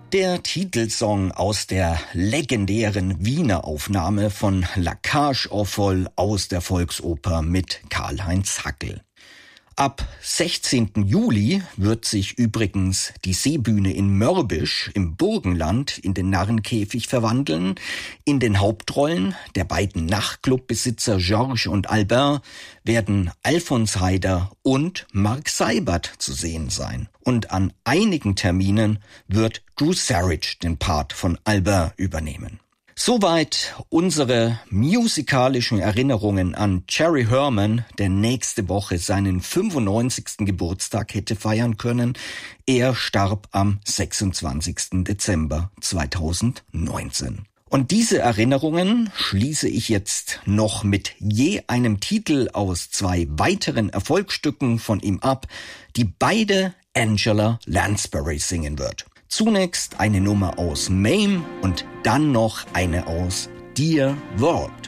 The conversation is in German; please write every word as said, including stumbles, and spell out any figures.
Der Titelsong aus der legendären Wiener Aufnahme von La Cage aux Folles aus der Volksoper mit Karl-Heinz Hackel. Ab sechzehnten Juli wird sich übrigens die Seebühne in Mörbisch im Burgenland in den Narrenkäfig verwandeln. In den Hauptrollen der beiden Nachtclubbesitzer Georges und Albert werden Alfons Heider und Mark Seibert zu sehen sein. Und an einigen Terminen wird Drew Sarich den Part von Albert übernehmen. Soweit unsere musikalischen Erinnerungen an Jerry Herman, der nächste Woche seinen fünfundneunzigsten Geburtstag hätte feiern können. Er starb am sechsundzwanzigsten Dezember zweitausendneunzehn. Und diese Erinnerungen schließe ich jetzt noch mit je einem Titel aus zwei weiteren Erfolgsstücken von ihm ab, die beide Angela Lansbury singen wird. Zunächst eine Nummer aus Mame und dann noch eine aus Dear World.